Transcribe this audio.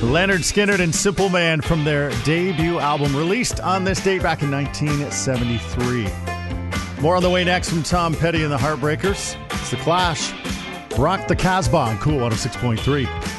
Leonard Skinner and Simple Man from their debut album released on this date back in 1973. More on the way next from Tom Petty and the Heartbreakers. It's The Clash. Rock the Casbah on Cool 106.3.